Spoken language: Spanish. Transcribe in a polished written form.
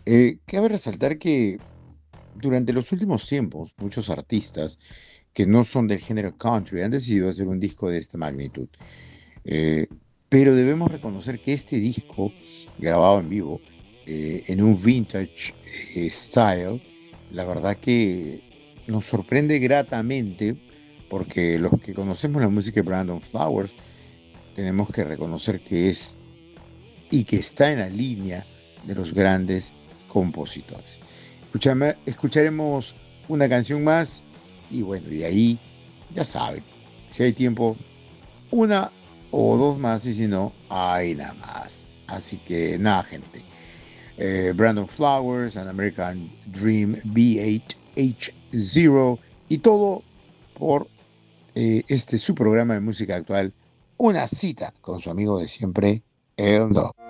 Cabe resaltar que durante los últimos tiempos, muchos artistas que no son del género country han decidido hacer un disco de esta magnitud. Eh, pero debemos reconocer que este disco, grabado en vivo, en un vintage style, la verdad que nos sorprende gratamente porque los que conocemos la música de Brandon Flowers tenemos que reconocer que es y que está en la línea de los grandes compositores. Escucharemos una canción más y bueno, de ahí ya saben, si hay tiempo, una o dos más y si no, hay nada más. Así que nada, gente. Brandon Flowers, An American Dream, B8H0 y todo por este su programa de música actual, Una cita con su amigo de siempre, El Dog.